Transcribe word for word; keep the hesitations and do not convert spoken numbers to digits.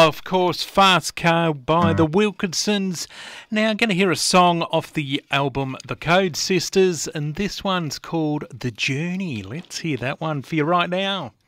Of course, Fast Car by the Wilkinsons. Now, I'm going to hear a song off the album The Code Sisters, and this one's called The Journey. Let's hear that one for you right now.